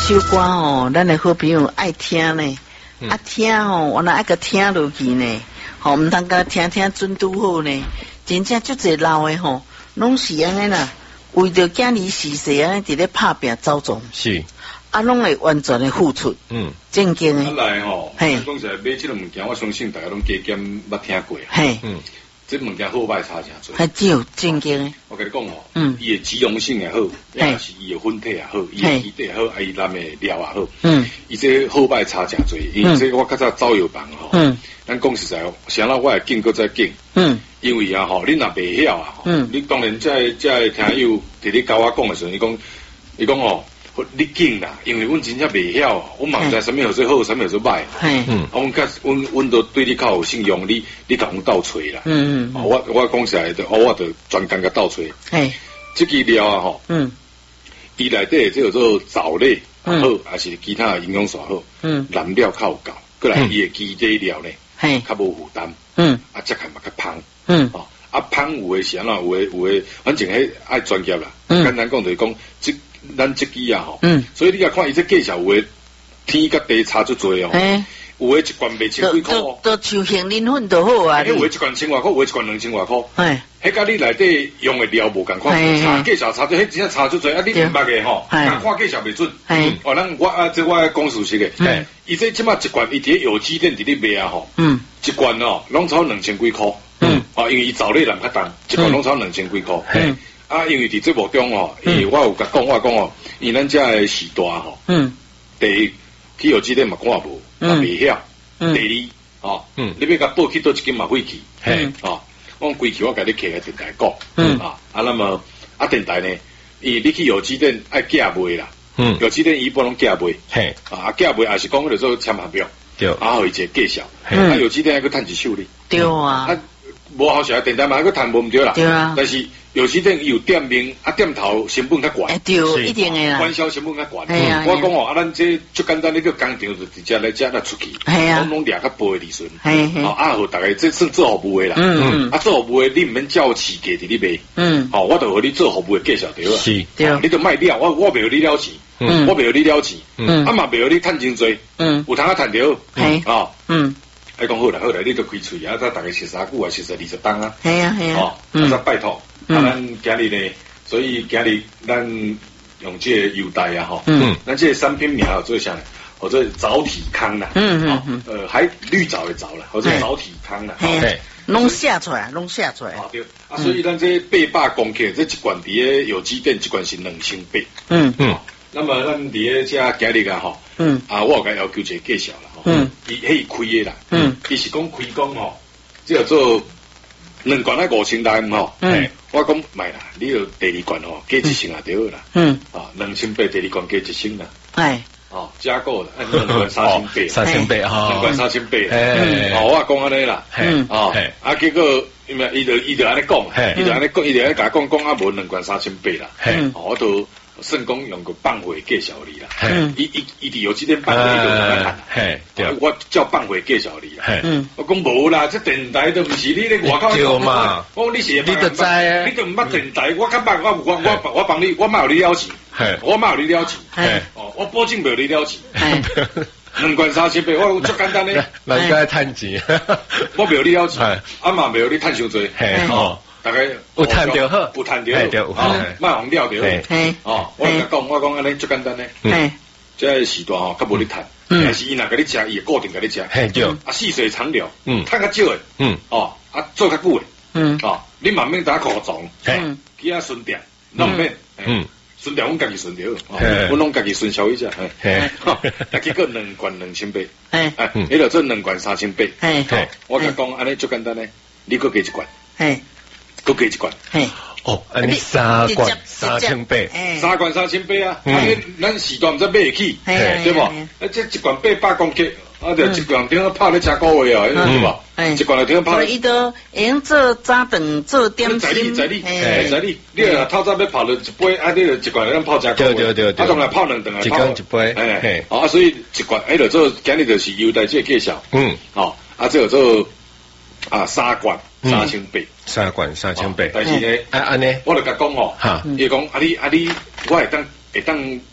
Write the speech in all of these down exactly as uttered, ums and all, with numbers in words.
首歌哦，咱的好朋友爱听呢，嗯、啊听哦，我那爱个听落去呢，吼、哦，唔通甲听听准拄好呢，真正足侪老的吼，拢是安尼啦，为着囝儿逝世安尼伫咧拍拼走总， 是， 啊，拢会完全的付出，嗯，正经的。 啊来吼，嘿，讲实买即个物件，我相信大家拢加减捌听过， 嘿，嗯。 这物件好歹差真多， 还只有正经诶。 我跟你讲吼，嗯，伊诶机容性也好，也是伊诶粉体也好，伊诶基底也好，啊伊咱诶料也好，嗯，伊这好歹差真多，因为这我较早走药房吼，嗯，咱讲实在，想到我会经过再经，嗯，因为啊吼，你若袂晓啊，嗯，你当然在在听友伫咧甲我讲诶时阵，伊讲，伊讲哦。你紧啦，因为阮真正袂晓，我嘛毋知啥物号最好，啥物号最歹。嗯，啊，阮较阮阮都对你较有信用，你你甲阮斗找啦。嗯嗯，我我讲实在的，我就专工甲斗找。嘿，这支料啊吼，嗯，伊内底即叫做藻类好，还是其他营养素好，嗯，燃料较有够，过来伊诶基底料呢，嘿，较无负担。嗯，啊，食起嘛较芳。嗯，哦，啊芳有诶是安怎，有诶有诶，反正迄爱专业啦。简单讲就是讲即。咱这支啊吼，嗯，所以你甲看伊这介绍有诶天甲地差足多哦，欸、有诶一罐卖千几块哦， 都像杏仁粉就好啊， 有诶一罐千外块，有诶一罐两千外块，哎，迄甲你内底用诶料无共款，差介绍差足，迄真正差足多啊！你明白诶吼，但看介绍袂准，哦，咱我啊，这我讲事实诶，伊这即马一罐伊伫有机店伫咧卖啊吼，嗯，一罐哦，拢超两千几块，嗯，哦，因为伊造类人较重，一罐拢超两千几块，嗯。啊，因为伫这目中哦，伊、嗯、我有甲讲，我讲哦，因咱遮诶时代吼，嗯，第一，去有机店嘛看无，嘛袂晓，嗯，第二，哦，嗯，你要甲报去倒一间嘛废去，嘿，哦，我规矩我甲你客个电台讲，嗯，啊，啊，那么啊电台呢，伊你去有机店爱寄卖啦，嗯，有机店伊不拢寄卖，嘿，啊，寄卖也是讲迄做签合约，对，啊，有一个介绍，啊，有机店还佫趁一手哩， 对啊，啊， 无好势电台嘛还佫趁无毋对啦，对啊，但是。有时店有店名，啊店头成本较悬， 哎对，一定的啦， 管销成本较悬。嗯，我讲哦，啊咱这最简单，你个工厂就直接来遮来出去，拢拢掠较薄的利润。嘿嘿，啊，互大家这算做服务的啦。嗯嗯，啊做服务的你毋免叫市价伫你卖。嗯，好，我就互你做服务的介绍对啊。是，对，你就卖了，我我袂互你了钱，嗯，我袂互你了钱，嗯，啊嘛袂互你趁真多，嗯，有通啊趁着，嘿，啊，嗯。爱讲好啦，好啦，你都开喙啊！再大概十三句啊，十二十档啊。系啊系啊。哦，啊再拜托，啊咱今日呢，所以今日咱用这个优待啊，吼，嗯，咱这个产品名啊做啥呢？或者藻体康啦，嗯嗯嗯，呃，还绿藻的藻啦，或者藻体康啦， 嘿，拢写出来，拢写出来。 啊对，啊所以咱这八百公克，这一罐伫个有机店，一罐是两千八。嗯嗯。那么咱伫个这今日啊，吼，嗯，啊我有甲要求一个介绍啦。嗯，伊迄开的啦，嗯，伊是讲开讲吼，即叫做两罐啊五千单吼，嗯，我讲买啦，你要第二罐吼加一升啊就好啦，嗯，啊两千八第二罐加一升啦，哎，哦加购啦，两罐三千八， 三千八哈， 两罐三千八，哎，哦我讲安尼啦，嗯，哦，啊结果因为伊就伊就安尼讲，伊就安尼讲，伊就安尼甲讲讲啊无两罐三千八啦，嗯，我都。圣公用个放回介绍你啦，伊伊伊伫有几点放回就来谈，嘿，我叫放回介绍你啦，嗯，我讲无啦，这电台都毋是你咧外口对嘛， 我你是你都知啊， 你都毋捌电台，我较捌我我我我帮你，我嘛有你了钱，我嘛有你了钱，哦，我保证袂有你了钱，两罐三千八，我足简单咧， 人家趁钱， 我袂有你了钱，啊嘛袂有你趁伤多，哦。大概有赚着好， 有赚着好，啊，卖红料着好，哦，我甲讲，我讲安尼最简单咧，嗯，这时段吼，较无你赚，但是伊若甲你食，伊会固定甲你食，嘿，对，啊，细水长流，嗯，赚较少诶，嗯，哦，啊，做较久诶，嗯，哦，你慢慢打扩张，嗯，去啊顺点，拢免，嗯，顺点阮家己顺着，阮拢家己顺消费者，嘿，啊，结果两罐两千八，哎，哎，迄个做两罐三千八，嘿，我甲讲安尼最简单咧，你搁加一罐，嘿。都加一罐，嘿， 哦，安尼三罐三千八， 三罐三千八啊，啊，咱时段毋知买会起，对无？啊，这一罐八百公克，啊，就一罐顶拍咧真高位啊，对无？一罐就顶拍。 所以伊都用做早顿做点心， 在你在你在你，你若透早要泡了一杯，啊，你就一罐咱泡真高位， 对对对， 啊，当然泡两顿啊， 一罐一杯， 哎，啊，所以一罐，迄个做今日就是优待这介绍，嗯，哦，啊，这个做啊三罐三千八。 三罐三千八， 但是呢， 啊安尼， 我就甲讲哦，哈，伊讲啊你啊你，我会当会当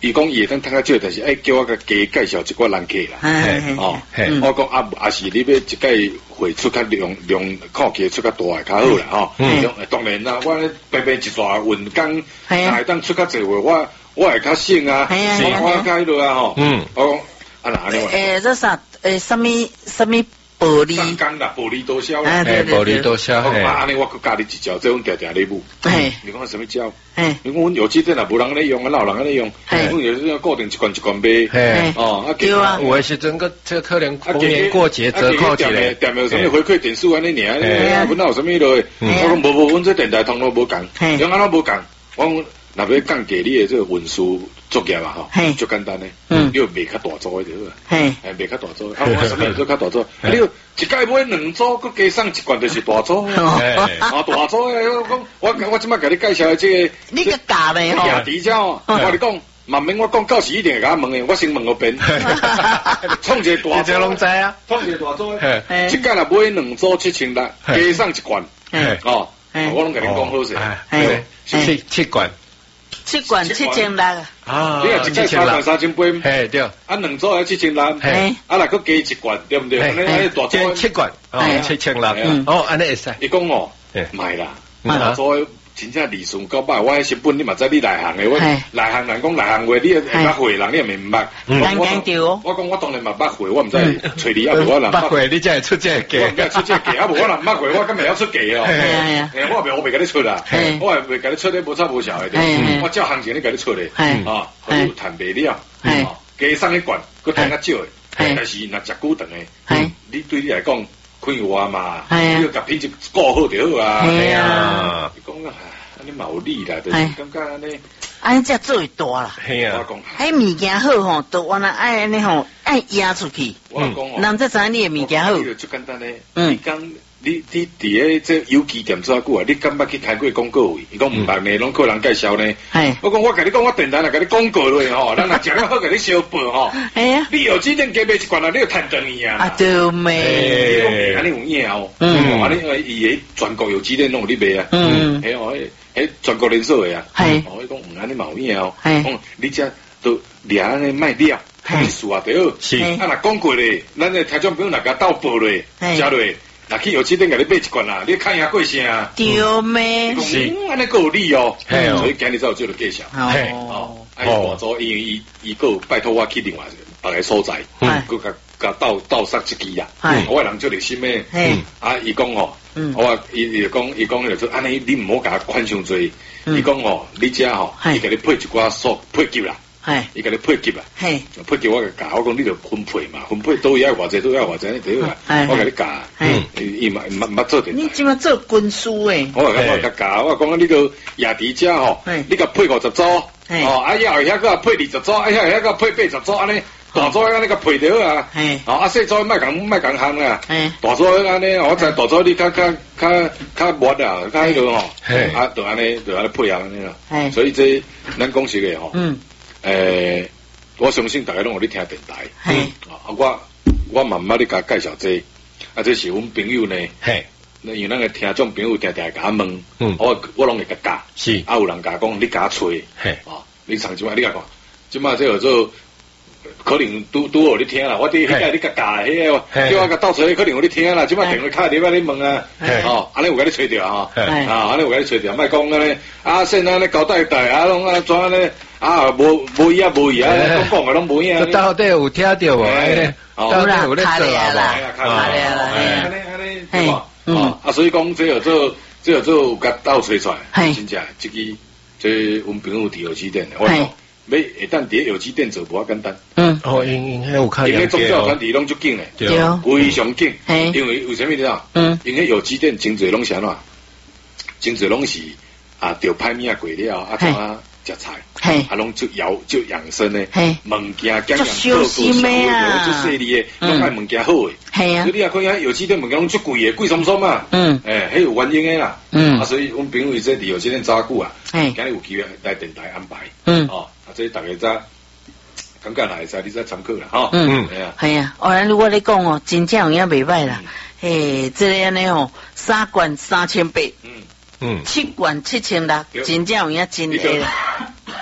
伊讲伊会当趁较少，但是爱叫我甲加介绍一寡人客啦。哦，我讲啊，也是你要一届会出较量量看起出较大诶较好啦，吼。当然啦，我咧平平一抓运工，也会当出较济话，我我会较省啊，我较迄落啊，吼。嗯，我讲啊哪安尼话？ 诶，这啥？诶，什么什么？玻璃钢啦，玻璃多销啦，玻璃多销。 啊，安尼我佮教你一招，这阮常常咧舞。你讲什么招？你讲阮有机店啊，无人咧用啊，哪有人咧用？阮有时要固定一罐一罐卖。 哦，啊，对啊。有诶时阵个这可能逢年过节折扣一个。 店有什么回馈点数安尼尔？啊，阮哪有什么落？我讲无无，阮这电台通路无共，用安怎无共？我讲若要降低你诶这个运输作业啊，吼，就简单咧。嗯，你要卖较大组诶，对吧？嘿，卖较大组，啊，我什么做较大组？你要一届买两组，佮加送一罐就是大组。啊，大组诶，我讲我我即摆甲你介绍诶，这个你个假咧吼？ 亚迪照，我跟你讲，慢免我讲到时一定会甲我问诶，我先问个遍。创一个大组， 拢知啊， 创一个大组，一届若买两组七千六，加送一罐。哦，我拢甲你讲好势， 七七罐。 七罐七千六啊！你若一届三罐三千八， 嘿对， 啊两组要七千六，嘿，啊若佮加一罐，对不对？安尼安尼大组七罐，哦七千六，哦安尼会使。 伊讲哦，卖啦，大组真正利润够歹，我迄成本你嘛知你内行诶，我内行人讲内行话，你会捌会人，你也明白。 我我讲我当然嘛捌会，我毋知找你啊，无我人捌会，你才会出这个价，我毋知出这个价，啊无我人捌会，我敢袂晓出价哦。 系啊， 我袂我袂甲你出啦，我也袂甲你出咧无差无小诶，我照行情咧甲你出咧，啊，好有谈袂了，啊，加送一罐，佮谈较少诶，但是若食久长诶，你对你来讲开活嘛，你要甲品质顾好就好啊。 系啊， 你讲啊。你嘛有理啦，就是感觉安尼， 安尼才做会大啦。 系啊， 迄物件好吼，都原来爱安尼吼，爱压出去。 我讲哦， 人才知影你诶物件好。 就最简单咧，你讲你你伫诶这有机店做啊久啊，你敢捌去开过广告位？伊讲毋捌呢，拢客人介绍呢。系，我讲我甲你讲，我电台来甲你广告落吼，咱若食了好，甲你小报吼。系啊，你有机店加卖一罐啊，你要趁等伊啊。 啊，对咩？ 安尼有影哦，嗯，安尼伊诶全国有机店拢有咧卖啊。嗯，系哦。迄全国连锁诶啊，哦，伊讲毋安尼嘛有影哦，讲你遮都掠安尼卖了，意思啊对好，是，啊若讲过咧，咱诶听众朋友若甲斗报咧，食落，若去有钱店甲你买一罐啦，你看下过声啊， 对咩？ 是，安尼个有理哦，所以今日才有做了介绍，哦，啊，大组因为伊伊个拜托我去另外别个所在，佮甲甲斗斗杀一支啊，我人做热心诶，啊，伊讲哦。我伊伊讲伊讲就说安尼，你毋好甲款伤济。伊讲哦，你遮吼，伊甲你配一寡数配给啦，伊甲你配给啦，配给我甲教，我讲你着分配嘛，分配都要偌济，都要偌济，对啦，我甲你教，伊伊嘛毋捌做点。 你即马做军师诶？ 我甲我甲教，我讲你着亚迪遮吼，你甲配五十组，哦，啊，要遐个配二十组，啊，遐遐个配八十组，安尼。大组安尼个配着啊，啊啊细组莫共莫共项啊，大组安尼我知大组你较较较较密啊，较迄个吼，啊就安尼就安尼配合安尼啦，所以这咱讲实个吼，诶，我相信大家拢有咧听电台，啊我我慢慢咧甲介绍这，啊这是阮朋友呢，因为咱个听众朋友定定甲我问，我我拢会甲教，是啊有人甲讲你甲吹，啊你上即摆你甲看，即摆这有做。可能拄拄有咧听啦，我伫迄个你甲教迄个，叫我甲斗吹，可能有咧听啦。即摆电话卡伫遐咧问啊，哦，安尼有甲你吹着吼，啊，安尼有甲你吹着，莫讲安尼，啊，现在咧交代代啊，拢啊怎咧，啊，无无伊啊无伊啊，讲讲个拢无影。 到底有听着无？ 到底有咧做啊？卡咧啦，安尼安尼对吧？啊，啊，所以讲这有做，这有做甲斗吹出来，真正即个这阮朋友伫有机店，我讲。要会当伫有机店做无简单， 嗯，哦，因因迄有较因为宗教团体拢足紧诶， 对， 非常紧，因为为虾米你知道？嗯，因为有机店真侪拢是安怎，真侪拢是啊，着歹物啊过了，啊怎啊食菜，嘿，啊拢足养足养生诶，嘿，物件讲养修心诶啊， 足细腻诶，拢爱物件好诶，系啊，所以你啊看遐有机店物件拢足贵诶，贵松松嘛，嗯，诶，迄有原因诶啦，嗯，啊，所以阮朋友说伫有机店早久啊，嘿，今日有机会来电台安排，嗯，哦。啊，这大家则感觉来使，你再参考啦，吼。嗯，系啊， 系啊。哦，如果你讲哦，真正有影袂歹啦。嘿，这个安尼吼，三罐三千八，嗯嗯，七罐七千六，真正有影真诶啦。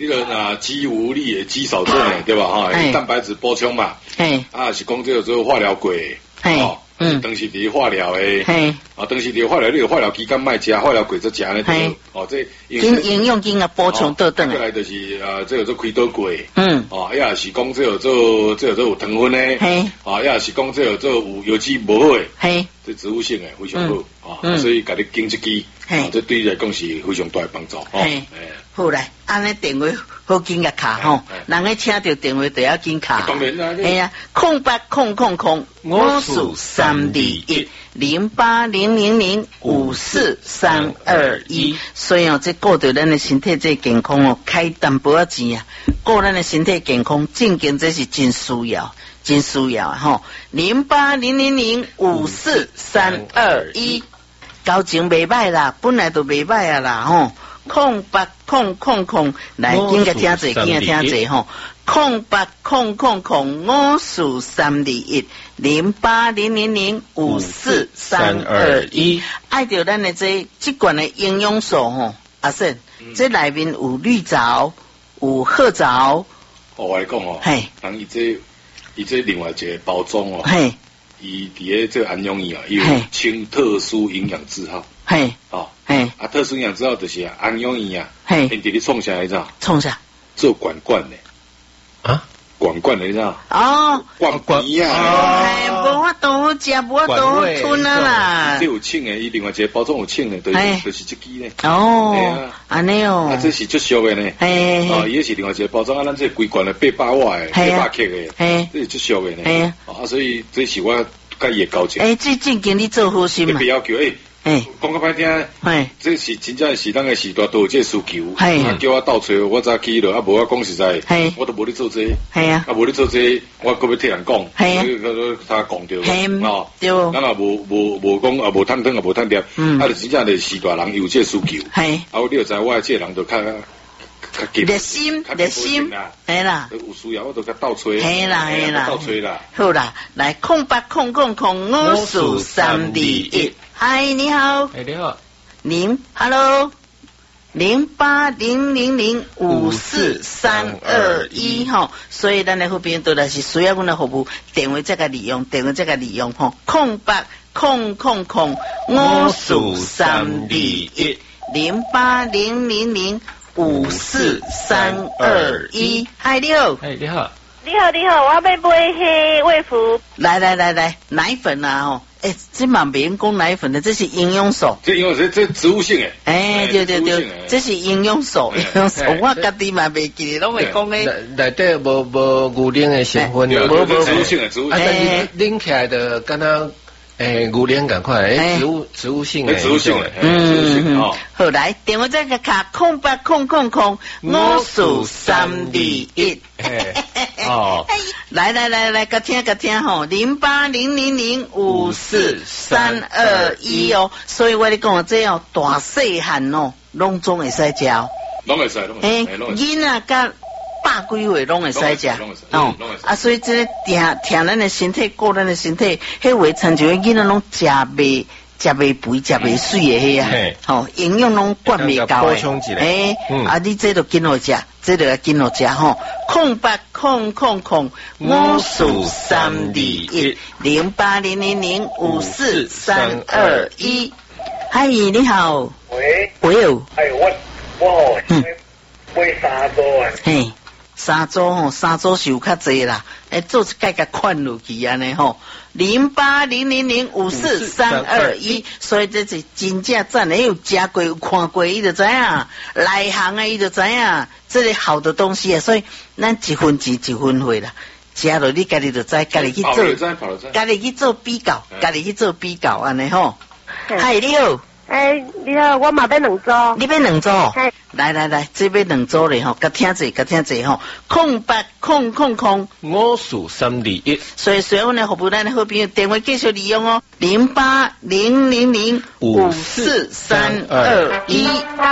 这个啊肌无力、肌少症诶，对吧？哈，蛋白质补充嘛。哎。啊，是讲这个做化疗过。哦。嗯。当时伫化疗诶。嘿。啊，当时伫化疗，你有化疗期间卖食，化疗过则食呢。嘿。哦，这营营养经啊补充倒转。 过来就是啊，这个做开刀过。嗯。哦，也是讲这个做这个做有糖分诶。嘿。啊，也是讲这个做有有机无好诶。嘿。这植物性诶非常好啊，所以家己经一支，啊，这对你来讲是非常大的帮助。嘿。 好来，安尼电话好紧个卡吼，人个请到电话就要紧卡。 当然啦， 哎呀，空八空空空，我数三二一零八零零零五四三二一。所以哦，这顾到咱的身体这健康哦，开淡薄仔钱啊，顾咱的身体健康，正经这是真需要，真需要啊吼。零八零零零五四三二一，交情袂歹啦，本来就袂歹啊啦吼。空八空空空，来紧个听者，紧个听者吼。空八空空空，五四三二一零八零零零五四三二一。爱着咱的这这罐的营养素吼，阿婶，这内面有绿藻，有褐藻。 我来讲哦，嘿，人伊这伊这另外一个包装哦，嘿，伊伫个这个安养液啊，有清特殊营养字号，嘿，哦。嘿，啊，特殊营养之后就是啊，安养液啊，嘿，因伫咧创啥来着？ 创啥？ 做管罐的啊，管罐的你知道？哦，管管呀， 哎，无法度食，无法度吞啊啦。 这有称的，伊另外一个包装有称的，就是就是这支呢。 哦，安尼哦， 啊，这是最俗的呢。嘿，哦，伊是另外一个包装啊，咱这规罐的八百瓦的，八百克的，嘿，这是最俗的呢。嘿，啊，所以这是我介意的交情。 哎，最近经你做好心嘛？ 不要求诶。哎，讲个歹听，哎，这是真正是咱个时代都有这需求，啊，叫我倒找，我早起了，啊，无我讲实在，我都无咧做这，系啊，啊，无咧做这，我搁要替人讲，系啊，他讲着，哦，对，咱也无无无讲，啊，无趁汤，啊，无趁碟，嗯，啊，就真正是时代人有这需求，系，啊，你又知我这人就较较热心，热心，系啦， 有需要我就甲倒找， 系啦，系啦， 倒找啦， 好啦，来空八空空空五四三二一。嗨，你好。 哎，你好。 零 ，Hello， 零八零零零五四三二一吼，所以咱的后边都来是需要阮的服务，电话这个利用，电话这个利用吼，空八空空空五四三二一零八零零零五四三二一。嗨，你好。 哎，你好。 你好，你好，我要买迄卫福。 来来来来，奶粉啊吼。哎，这嘛别人讲奶粉的，这是营养素。 这营养素，这植物性诶。 哎，对对对，这是营养素，营养素我家己嘛袂记得，拢会讲诶。 内底无无牛奶诶成分， 无无植物性诶，植物性。 哎，拎起来的，敢若诶牛奶赶快，诶植物植物性诶， 植物性诶，嗯嗯。好来，电话这个卡空八空空空五四三二一。哦，来来来来，个听个听吼，零八零零零五四三二一哦，所以我咧讲这哦，大细汉哦，拢总会使食哦， 拢会使，拢会使， 囡仔甲百几岁拢会使食哦，啊，所以这听听咱的身体，顾咱的身体，迄话亲像囡仔拢食袂。食袂肥，食袂水的迄啊，吼，营养拢灌袂够的，诶，啊，你这都紧好食，这都要紧好食吼。空八空空空五四三二一零八零零零五四三二一。嗨，你好。 喂。 喂哦。 哎，我我嗯，买三组啊。 嘿，三组吼，三组是有较济啦，诶，做一盖甲款落去安尼吼。零八零零零五四三二一，所以这是真正赞的，有食过有看过，伊就知影，内行啊，伊就知影，这个好的东西啊，所以咱一分钱一分货啦，食落你家己就知，家己去做，家己去做比较，家己去做比较安尼吼。嗨，你好。 哎，你好，我嘛要两组。 你要两组？来来来，这边两组嘞吼，甲听者，甲听者吼，空八空空空五四三二一。 所以所有呢，服务咱的好朋友电话继续利用哦，零八零零零五四三二一。